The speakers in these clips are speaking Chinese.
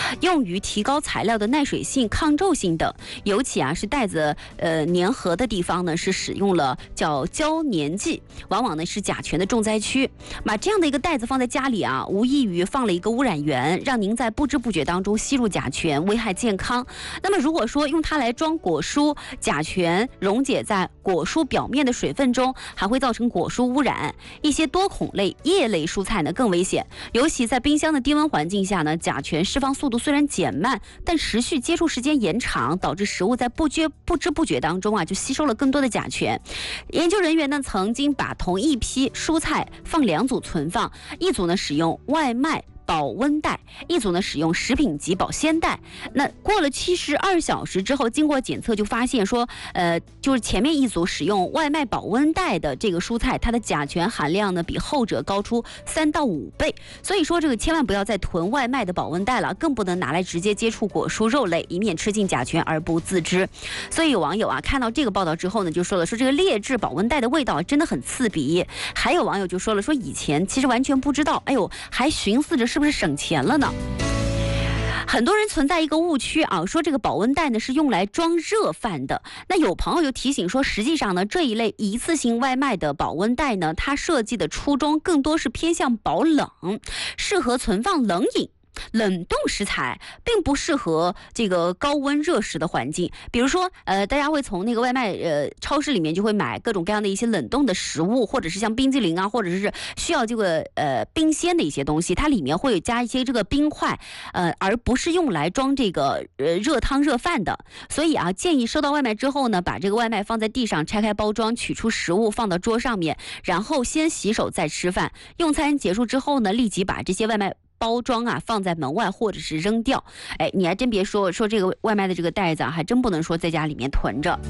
用于提高材料的耐水性、抗皱性等。尤其是袋子粘合的地方呢，是使用了叫胶粘剂，往往呢是甲醛的重灾区。把这样的一个袋子放在家里无异于放了一个污染源，让您在不知不觉当中吸入甲醛，危害健康。那么如果说用它来装果蔬，甲醛溶解在果蔬表面的水分中，还会造成果蔬污染。一些多孔类、叶类蔬菜呢更危险，尤其在冰箱的低温环境下呢，甲醛释放速度虽然减慢，但持续接触时间延长，导致食物在不知不觉当中就吸收了更多的甲醛。研究人员呢曾经把同一批蔬菜放2组存放，一组呢使用外卖保温袋，一组呢使用食品级保鲜袋。那过了72小时之后，经过检测就发现说，就是前面一组使用外卖保温袋的这个蔬菜，它的甲醛含量呢比后者高出3到5倍。所以说这个千万不要再囤外卖的保温袋了，更不能拿来直接接触果蔬肉类，以免吃进甲醛而不自知。所以有网友看到这个报道之后呢，就说了说这个劣质保温袋的味道真的很刺鼻。还有网友就说了说以前其实完全不知道，还寻思着是不是省钱了呢？很多人存在一个误区说这个保温袋呢是用来装热饭的。那有朋友就提醒说，实际上呢这一类一次性外卖的保温袋呢，它设计的初衷更多是偏向保冷，适合存放冷饮。冷冻食材并不适合这个高温热食的环境。比如说大家会从那个外卖超市里面就会买各种各样的一些冷冻的食物，或者是像冰激凌或者是需要这个冰鲜的一些东西，它里面会有加一些这个冰块而不是用来装这个热汤热饭的。所以建议收到外卖之后呢，把这个外卖放在地上，拆开包装，取出食物放到桌上面，然后先洗手再吃饭。用餐结束之后呢，立即把这些外卖包装放在门外或者是扔掉。你还真别说这个外卖的这个袋子还真不能说在家里面囤着。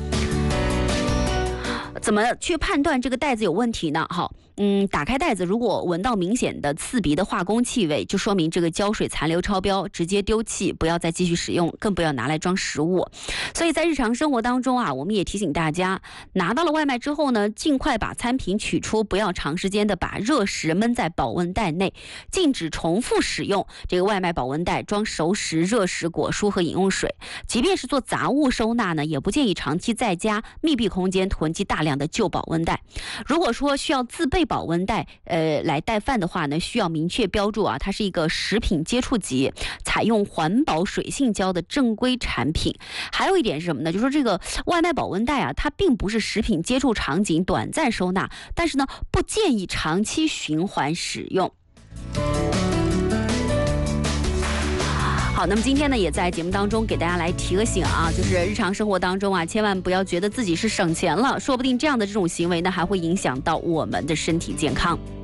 怎么去判断这个袋子有问题呢？打开袋子，如果闻到明显的刺鼻的化工气味，就说明这个胶水残留超标，直接丢弃，不要再继续使用，更不要拿来装食物。所以在日常生活当中我们也提醒大家，拿到了外卖之后呢，尽快把餐品取出，不要长时间的把热食闷在保温袋内，禁止重复使用这个外卖保温袋装熟食、热食、果蔬和饮用水。即便是做杂物收纳呢，也不建议长期在家密闭空间囤积大量的旧保温袋。如果说需要自备保温袋来带饭的话呢，需要明确标注它是一个食品接触级，采用环保水性胶的正规产品。还有一点是什么呢？就是说这个外卖保温袋它并不是食品接触场景短暂收纳，但是呢不建议长期循环使用。好，那么今天呢，也在节目当中给大家来提个醒就是日常生活当中千万不要觉得自己是省钱了，说不定这样的这种行为呢，还会影响到我们的身体健康。